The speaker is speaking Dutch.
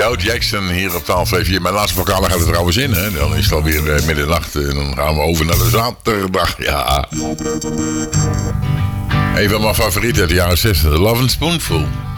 Joe Jackson hier op 1224. Mijn laatste vocale gaat er trouwens in, hè. Dan is het alweer middernacht en dan gaan we over naar de zaterdag. Ja. Een van mijn favorieten uit de jaren 60, The Love and Spoonful.